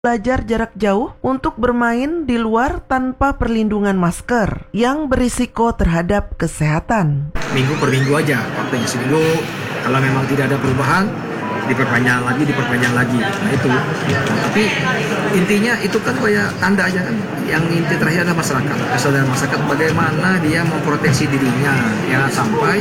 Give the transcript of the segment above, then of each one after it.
belajar jarak jauh untuk bermain di luar tanpa perlindungan masker yang berisiko terhadap kesehatan. Minggu per minggu aja, waktunya seminggu. Kalau memang tidak ada perubahan, diperpanjang lagi. Nah itu. Tapi intinya itu kan kayak tanda aja kan. Yang inti terakhir adalah masyarakat. Kesadaran masyarakat bagaimana dia memproteksi dirinya, ya sampai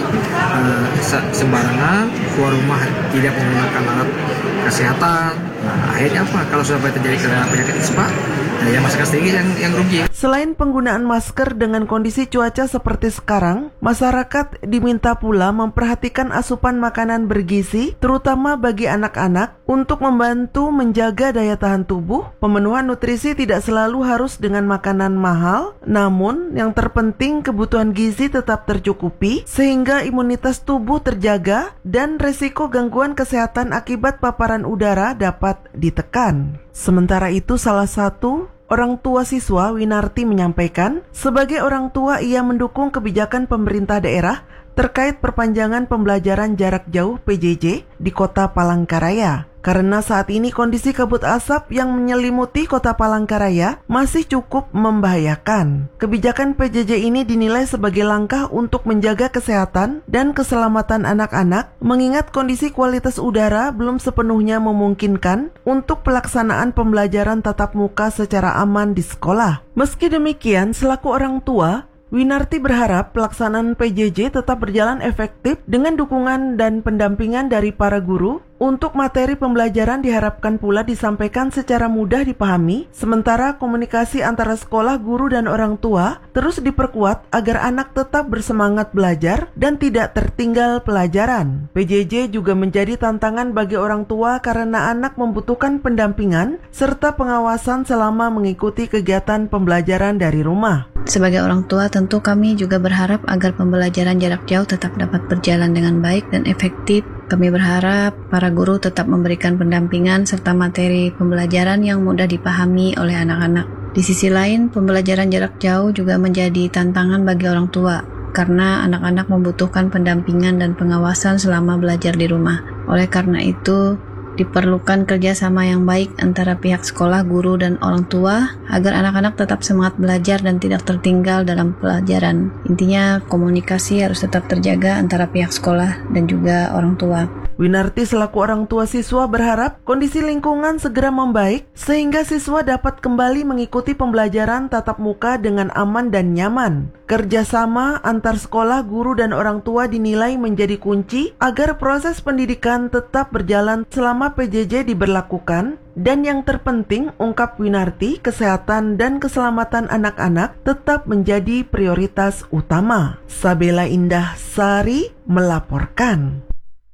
sembarangan keluar rumah tidak menggunakan alat kesehatan. Nah, akhirnya apa? Kalau sudah terjadi penyakit ispa, ya masyarakat sendiri yang rugi. Selain penggunaan masker dengan kondisi cuaca seperti sekarang, masyarakat diminta pula memperhatikan asupan makanan bergizi, terutama bagi anak-anak, untuk membantu menjaga daya tahan tubuh. Pemenuhan nutrisi tidak selalu harus dengan makanan mahal, namun yang terpenting kebutuhan gizi tetap tercukupi, sehingga imunitas tubuh terjaga dan resiko gangguan kesehatan akibat paparan udara dapat ditekan. Sementara itu, salah satu orang tua siswa, Winarti, menyampaikan, sebagai orang tua ia mendukung kebijakan pemerintah daerah terkait perpanjangan pembelajaran jarak jauh PJJ di Kota Palangkaraya. Karena saat ini kondisi kabut asap yang menyelimuti Kota Palangkaraya masih cukup membahayakan. Kebijakan PJJ ini dinilai sebagai langkah untuk menjaga kesehatan dan keselamatan anak-anak, mengingat kondisi kualitas udara belum sepenuhnya memungkinkan untuk pelaksanaan pembelajaran tatap muka secara aman di sekolah. Meski demikian, selaku orang tua, Winarti berharap pelaksanaan PJJ tetap berjalan efektif dengan dukungan dan pendampingan dari para guru. Untuk materi pembelajaran diharapkan pula disampaikan secara mudah dipahami, sementara komunikasi antara sekolah, guru, dan orang tua terus diperkuat agar anak tetap bersemangat belajar dan tidak tertinggal pelajaran. PJJ juga menjadi tantangan bagi orang tua karena anak membutuhkan pendampingan serta pengawasan selama mengikuti kegiatan pembelajaran dari rumah. Sebagai orang tua, tentu kami juga berharap agar pembelajaran jarak jauh tetap dapat berjalan dengan baik dan efektif. Kami berharap para guru tetap memberikan pendampingan serta materi pembelajaran yang mudah dipahami oleh anak-anak. Di sisi lain, pembelajaran jarak jauh juga menjadi tantangan bagi orang tua, karena anak-anak membutuhkan pendampingan dan pengawasan selama belajar di rumah. Oleh karena itu, diperlukan kerjasama yang baik antara pihak sekolah, guru, dan orang tua agar anak-anak tetap semangat belajar dan tidak tertinggal dalam pelajaran. Intinya, komunikasi harus tetap terjaga antara pihak sekolah dan juga orang tua. Winarti selaku orang tua siswa berharap kondisi lingkungan segera membaik sehingga siswa dapat kembali mengikuti pembelajaran tatap muka dengan aman dan nyaman. Kerjasama antar sekolah, guru, dan orang tua dinilai menjadi kunci agar proses pendidikan tetap berjalan selama PJJ diberlakukan. Dan yang terpenting, ungkap Winarti, kesehatan dan keselamatan anak-anak tetap menjadi prioritas utama. Sabela Indah Sari melaporkan.